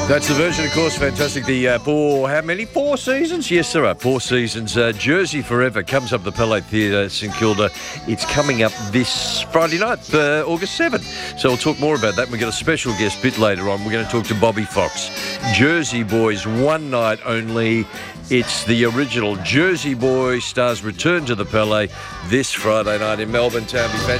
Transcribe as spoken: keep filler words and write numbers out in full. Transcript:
That's the version, of course, fantastic. The uh, for how many? Four seasons? Yes, there are four seasons. Uh, Jersey Forever comes up the Palais Theatre, St Kilda. It's coming up this Friday night, uh, August seventh. So we'll talk more about that. We've got a special guest bit later on. We're going to talk to Bobby Fox. Jersey Boys, one night only. It's the original Jersey Boy stars return to the Palais this Friday night in Melbourne town.